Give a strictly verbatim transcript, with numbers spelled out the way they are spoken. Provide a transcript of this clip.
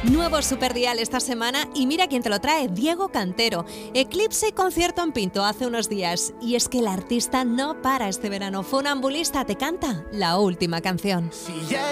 Nuevo Superdial esta semana y mira quién te lo trae, Diego Cantero. Eclipse y concierto en Pinto hace unos días. Y es que el artista no para este verano. Funambulista te canta la última canción. Si ya